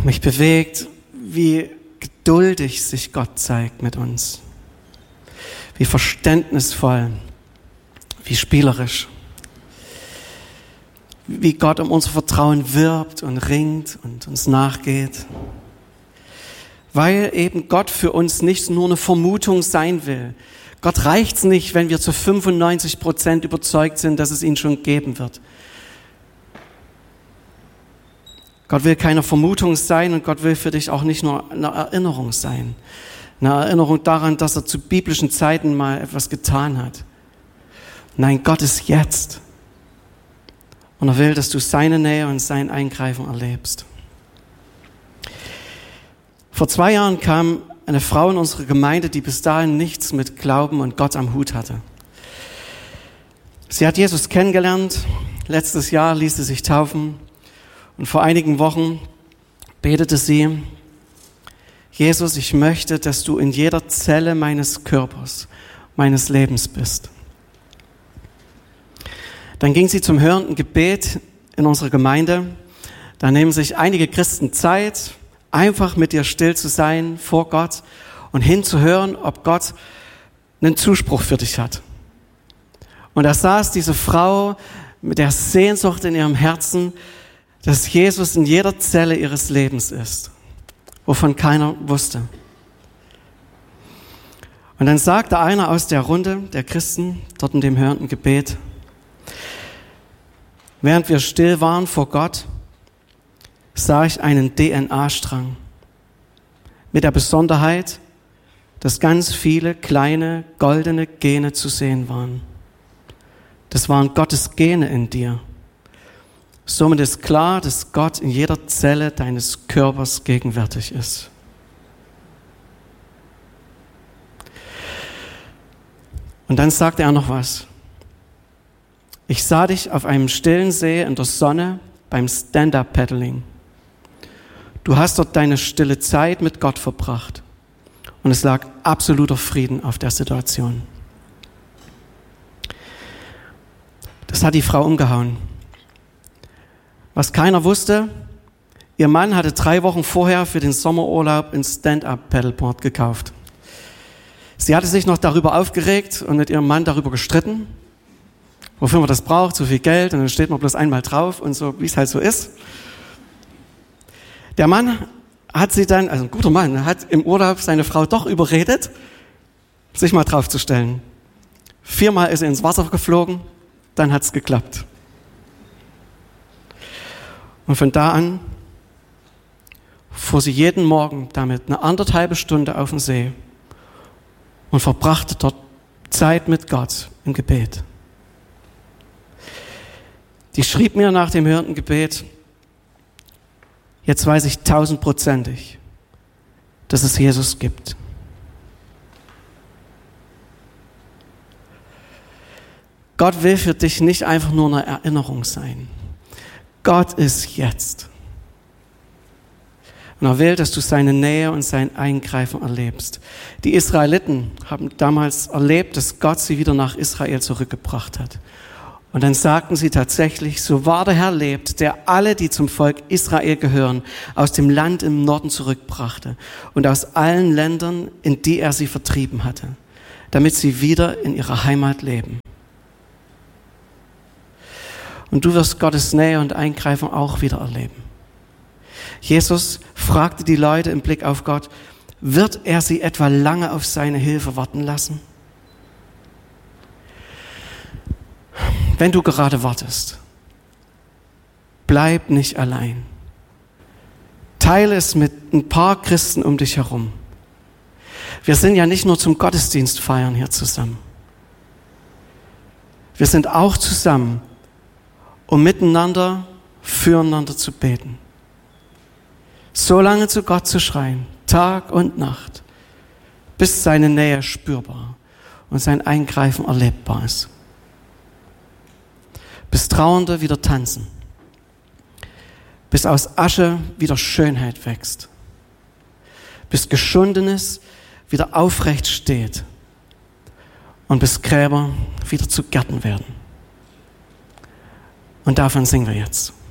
Mich bewegt, wie geduldig sich Gott zeigt mit uns. Wie verständnisvoll, wie spielerisch. Wie Gott um unser Vertrauen wirbt und ringt und uns nachgeht. Weil eben Gott für uns nicht nur eine Vermutung sein will. Gott reicht's nicht, wenn wir zu 95% überzeugt sind, dass es ihn schon geben wird. Gott will keine Vermutung sein und Gott will für dich auch nicht nur eine Erinnerung sein. Eine Erinnerung daran, dass er zu biblischen Zeiten mal etwas getan hat. Nein, Gott ist jetzt. Und er will, dass du seine Nähe und sein Eingreifen erlebst. Vor 2 Jahren kam eine Frau in unsere Gemeinde, die bis dahin nichts mit Glauben und Gott am Hut hatte. Sie hat Jesus kennengelernt. Letztes Jahr ließ sie sich taufen. Und vor einigen Wochen betete sie: Jesus, ich möchte, dass du in jeder Zelle meines Körpers, meines Lebens bist. Dann ging sie zum hörenden Gebet in unserer Gemeinde. Da nehmen sich einige Christen Zeit, einfach mit dir still zu sein vor Gott und hinzuhören, ob Gott einen Zuspruch für dich hat. Und da saß diese Frau mit der Sehnsucht in ihrem Herzen, dass Jesus in jeder Zelle ihres Lebens ist, wovon keiner wusste. Und dann sagte einer aus der Runde der Christen, dort in dem hörenden Gebet, während wir still waren vor Gott, sah ich einen DNA-Strang mit der Besonderheit, dass ganz viele kleine goldene Gene zu sehen waren. Das waren Gottes Gene in dir. Somit ist klar, dass Gott in jeder Zelle deines Körpers gegenwärtig ist. Und dann sagte er noch was. Ich sah dich auf einem stillen See in der Sonne beim Stand-Up-Paddling. Du hast dort deine stille Zeit mit Gott verbracht. Und es lag absoluter Frieden auf der Situation. Das hat die Frau umgehauen. Was keiner wusste, ihr Mann hatte 3 Wochen vorher für den Sommerurlaub ein Stand-Up-Paddleboard gekauft. Sie hatte sich noch darüber aufgeregt und mit ihrem Mann darüber gestritten, wofür man das braucht, so viel Geld, und dann steht man bloß einmal drauf und so, wie es halt so ist. Der Mann hat sie dann, also ein guter Mann, hat im Urlaub seine Frau doch überredet, sich mal draufzustellen. 4-mal ist er ins Wasser geflogen, dann hat's geklappt. Und von da an fuhr sie jeden Morgen damit eine 1,5 Stunde auf den See und verbrachte dort Zeit mit Gott im Gebet. Die schrieb mir nach dem hörenden Gebet: Jetzt weiß ich 1000%ig, dass es Jesus gibt. Gott will für dich nicht einfach nur eine Erinnerung sein. Gott ist jetzt. Und er will, dass du seine Nähe und sein Eingreifen erlebst. Die Israeliten haben damals erlebt, dass Gott sie wieder nach Israel zurückgebracht hat. Und dann sagten sie tatsächlich: So wahr der Herr lebt, der alle, die zum Volk Israel gehören, aus dem Land im Norden zurückbrachte und aus allen Ländern, in die er sie vertrieben hatte, damit sie wieder in ihrer Heimat leben. Und du wirst Gottes Nähe und Eingreifen auch wieder erleben. Jesus fragte die Leute im Blick auf Gott: Wird er sie etwa lange auf seine Hilfe warten lassen? Wenn du gerade wartest, bleib nicht allein. Teile es mit ein paar Christen um dich herum. Wir sind ja nicht nur zum Gottesdienst feiern hier zusammen. Wir sind auch zusammen, um miteinander, füreinander zu beten. So lange zu Gott zu schreien, Tag und Nacht, bis seine Nähe spürbar und sein Eingreifen erlebbar ist. Bis Trauernde wieder tanzen, bis aus Asche wieder Schönheit wächst, bis Geschundenes wieder aufrecht steht und bis Gräber wieder zu Gärten werden. Und davon singen wir jetzt.